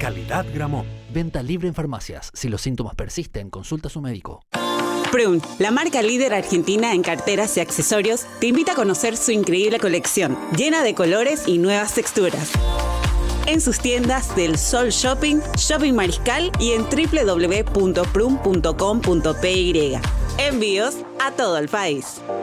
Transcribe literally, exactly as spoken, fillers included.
Calidad Gramont. Venta libre en farmacias. Si los síntomas persisten, consulta a su médico. Prun, la marca líder argentina en carteras y accesorios, te invita a conocer su increíble colección, llena de colores y nuevas texturas. En sus tiendas del Sol Shopping, Shopping Mariscal y en doble u doble u doble u punto prun punto com punto p y. Envíos a todo el país.